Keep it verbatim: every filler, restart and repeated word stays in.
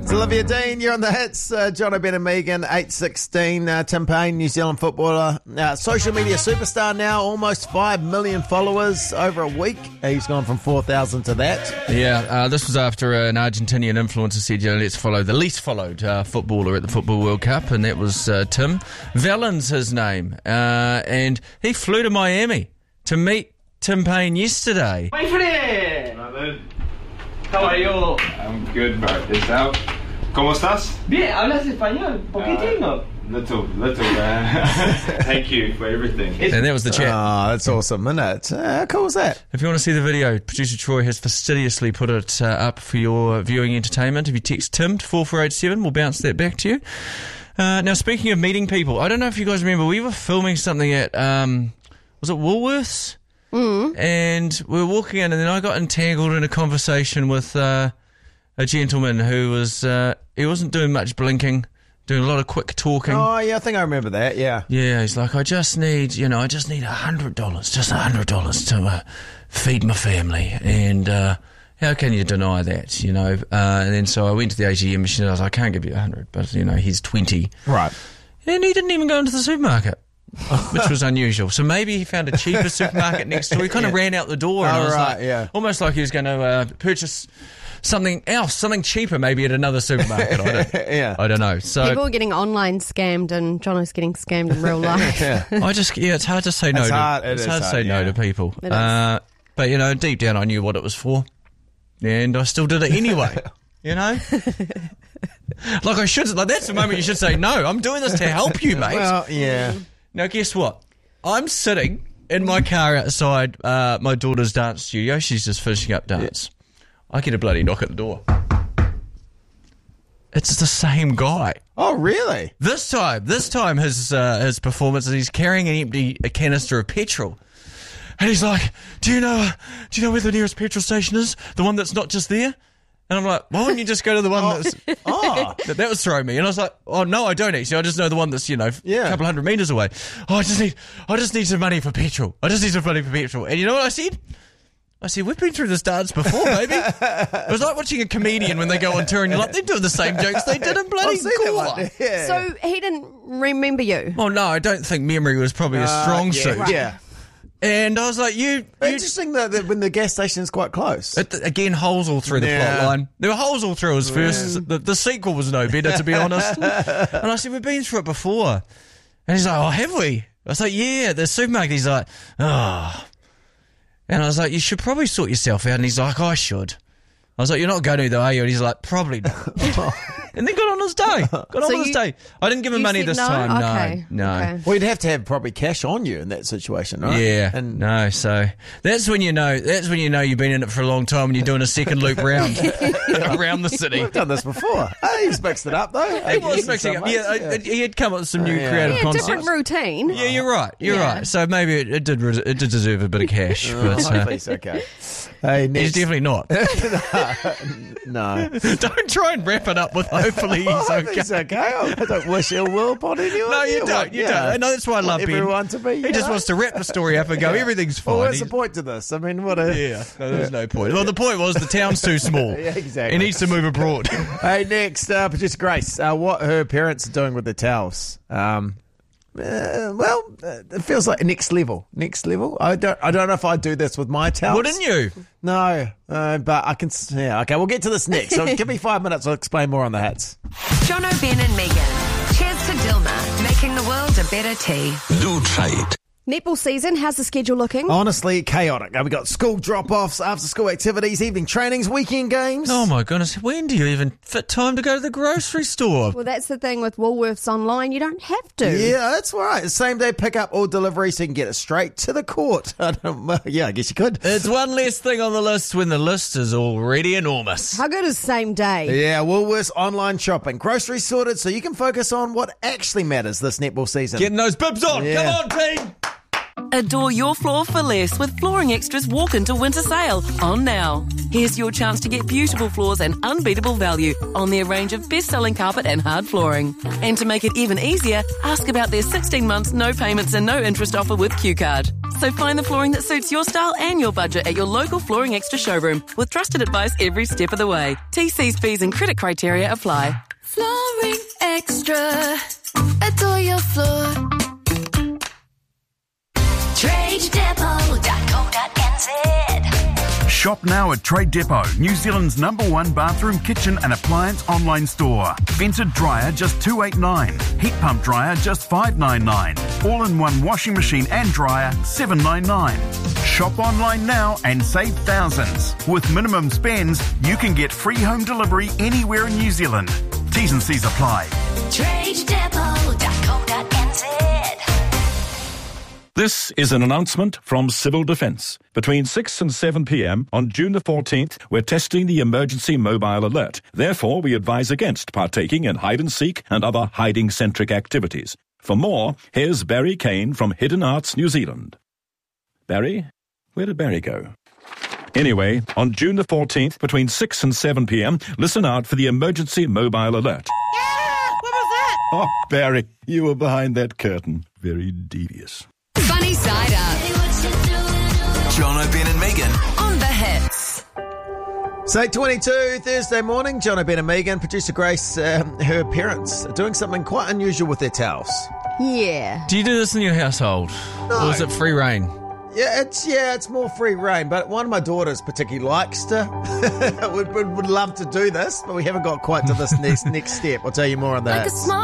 It's Olivia Dean, you're on the hits. Uh, John O'Ben and Megan, eight sixteen. Uh, Tim Payne, New Zealand footballer. Uh, social media superstar now, almost five million followers over a week. He's gone from four thousand to that. Yeah, uh, this was after an Argentinian influencer said, you know, let's follow the least followed uh, footballer at the Football World Cup, and that was uh, Tim. Valens his name. Uh, and he flew to Miami to meet Tim Payne yesterday. My friend! How are you? I'm good, bro. Yourself? ¿Cómo estás? Bien, hablas español. Poquitino. Uh, little, little. Uh, thank you for everything. And that was the chat. Oh, that's awesome, isn't it? Uh, how cool is that? If you want to see the video, producer Troy has fastidiously put it uh, up for your viewing entertainment. If you text Tim to four four eight seven, we'll bounce that back to you. Uh, now, speaking of meeting people, I don't know if you guys remember, we were filming something at, um, was it Woolworths? Mm. And we were walking in, and then I got entangled in a conversation with uh, a gentleman who was, uh, he wasn't doing much blinking, doing a lot of quick talking. Oh, yeah, I think I remember that, yeah. Yeah, he's like, I just need, you know, I just need a hundred dollars, just a hundred dollars to uh, feed my family. And uh, how can you deny that, you know? Uh, and then so I went to the A T M machine, and I was like, I can't give you a hundred, but, you know, he's twenty. Right. And he didn't even go into the supermarket. Which was unusual. So maybe he found a cheaper supermarket next door. He kind of yeah. ran out the door, and oh, I was right, like, yeah. almost like he was going to uh, purchase something else, something cheaper, maybe at another supermarket. I don't, yeah. I don't know. So people are getting online scammed, and Jono's getting scammed in real life. yeah. I just, yeah, it's hard to say no. It's to, hard, it it's is hard to hard, say yeah. no to people. It is. Uh, but you know, deep down, I knew what it was for, and I still did it anyway. You know. Like I should, like that's the moment you should say no. I'm doing this to help you, mate. Well, yeah. Now, guess what? I'm sitting in my car outside uh, my daughter's dance studio. She's just finishing up dance. Yeah. I get a bloody knock at the door. It's the same guy. Oh, really? This time, this time his uh, his performance is he's carrying an empty a canister of petrol. And he's like, do you know, do you know where the nearest petrol station is? The one that's not just there? And I'm like, why wouldn't you just go to the one oh. that's... Oh. That, that was throwing me. And I was like, oh, no, I don't actually. I just know the one that's, you know, yeah. a couple hundred metres away. Oh, I just need I just need some money for petrol. I just need some money for petrol. And you know what I said? I said, we've been through this dance before, baby. It was like watching a comedian when they go on tour and you're like, they're doing the same jokes they did in bloody Gawler. Yeah. So he didn't remember you? Well, no, I don't think memory was probably a strong uh, yeah, suit. Right. Yeah. And I was like, you... you Interesting that, that when the gas station's quite close. It, again, holes all through the yeah. plot line. There were holes all through his first... The, the sequel was no better, to be honest. And I said, we've been through it before. And he's like, oh, have we? I was like, yeah, the supermarket. He's like, oh. And I was like, you should probably sort yourself out. And he's like, I should. I was like, you're not going to though, are you? And he's like, probably not. And then got on his day. Got on so his you, day. I didn't give him money this no? time. Okay. No, no. Okay. Well, you'd have to have probably cash on you in that situation, right? Yeah. And no, so that's when you know. That's when you know you've been in it for a long time and you're doing a second loop round around the city. We've done this before. Hey, he's mixed it up though. He was mixing it up. Yeah, yeah. I, he had come up with some new yeah. creative Yeah, concepts. different routine. Yeah, you're right. You're Yeah. right. So maybe it, it did. It did deserve a bit of cash, Oh, but uh, hopefully it's okay. Hey, he's next. definitely not. No. Don't try and wrap it up with hopefully Oh, he's I okay. think it's okay. I don't wish ill will upon anyone. No, you want- don't. You yeah. don't. I know that's why I love Ben. everyone to be. He you just know? wants to wrap the story up and go, Yeah. everything's fine. Well, what's the He's- point to this? I mean, what a. Yeah, no, there's no point. Well, the point was the town's too small. Yeah, exactly. He needs to move abroad. Hey, next, uh, producer Grace, uh, what her parents are doing with the towels. Um, uh, well, uh, it feels like next level. Next level. I don't. I don't know if I'd do this with my towels. Wouldn't you? No, uh, but I can. s- Yeah. Okay, we'll get to this next. So give me five minutes. I'll explain more on the hats. John O'Ben and Megan. Cheers to Dilma, making the world a better tea. Do try it. Netball season, how's the schedule looking? Honestly, chaotic. Uh, we got school drop-offs, after-school activities, evening trainings, weekend games. Oh my goodness, when do you even fit time to go to the grocery store? Well, that's the thing with Woolworths online. You don't have to. Yeah, that's right. Same day pickup or delivery, so you can get it straight to the court. I don't, well, yeah, I guess you could. It's one less thing on the list when the list is already enormous. How good is same day? Yeah, Woolworths online shopping. Groceries sorted so you can focus on what actually matters this netball season. Getting those bibs on. Yeah. Come on, team. Adore your floor for less with Flooring Extras Walk Into Winter Sale on now. Here's your chance to get beautiful floors and unbeatable value on their range of best-selling carpet and hard flooring. And to make it even easier, ask about their sixteen months no payments and no interest offer with Q Card. So find the flooring that suits your style and your budget at your local Flooring Extra showroom with trusted advice every step of the way. T Cs, fees and credit criteria apply. Flooring Extra. Adore your floor. trade depot dot co dot n z. Shop now at Trade Depot, New Zealand's number one bathroom, kitchen and appliance online store. Vented dryer just two hundred eighty-nine dollars. Heat pump dryer just five hundred ninety-nine dollars. All-in-one washing machine and dryer seven hundred ninety-nine dollars. Shop online now and save thousands. With minimum spends, you can get free home delivery anywhere in New Zealand. T's and C's apply. trade depot dot co dot n z. This is an announcement from Civil Defence. Between six and seven p.m. on June the fourteenth, we're testing the emergency mobile alert. Therefore, we advise against partaking in hide-and-seek and other hiding-centric activities. For more, here's Barry Kane from Hidden Arts New Zealand. Barry? Where did Barry go? Anyway, on June the fourteenth, between six and seven p.m, listen out for the emergency mobile alert. Yeah, what was that? Oh, Barry, you were behind that curtain. Very devious. Funny Side Up. John O'Brien and Megan. On the hits. It's eight twenty-two, Thursday morning. John O'Brien and Megan, producer Grace, um, her parents are doing something quite unusual with their towels. Yeah. Do you do this in your household? No. Or is it free reign? Yeah, it's yeah, it's more free reign, but one of my daughters particularly likes to, would, would, would love to do this, but we haven't got quite to this next next step. I'll tell you more on that. Like a smart